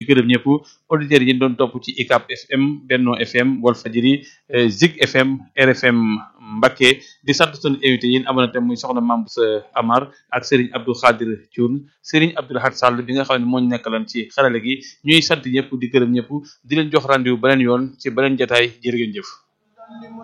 gërëm ñëpp auditeurs yi ñu doon topp ci ICAP FM Benno FM Walfadjri Zig FM RFM Mbacké di sant sunu invité yi amoon na tam muy soxna Mame Boussa Amar ak Serigne Abdou Khadir Thioune Serigne Abdou Lahad Sall bi nga xam ne moo ñu nekkalan ci xarale gi ñuy sant ñëpp di gërëm ñëpp di leen jox rendez-vous beneen yoon ci beneen jotaay jërë ngeen jëf